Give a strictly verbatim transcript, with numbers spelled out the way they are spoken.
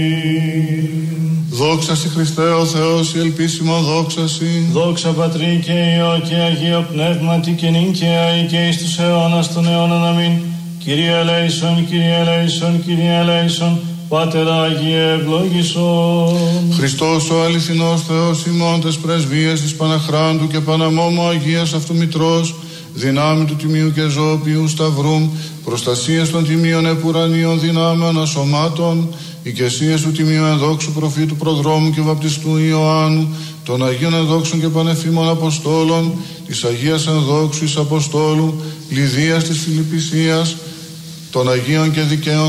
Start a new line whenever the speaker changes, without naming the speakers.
Δόξα σοι Χριστέ ο Θεός, η ελπίσιμο δόξα σοι.
Δόξα Πατρί και Υιό και Αγίο Πνεύματι και νυν και αεί και εις τους αιώνας των αιώνων. Αμήν. Κύριε ελέησον, Κύριε ελέησον, Κύριε ελέησον, Πάτερ Άγιε ευλόγησον.
Χριστός ο αληθινός Θεός ημών τες πρεσβείες της Παναχράντου και Παναμόμου Αγίας αυτού Μητρός, δυνάμει του Τιμίου και Ζώπιου Σταυρούμ, προστασίες των Τιμίων Επουρανίων δυνάμεων ασωμάτων, οικεσίες του Τιμίου Ενδόξου Προφήτου Προδρόμου και Βαπτιστού Ιωάννου, των Αγίων Ενδόξων και Πανεφήμων Αποστόλων, της Αγίας Ενδόξου εις Αποστόλου, Λιδίας της Φιλιππισίας, των Αγίων και Δικαίων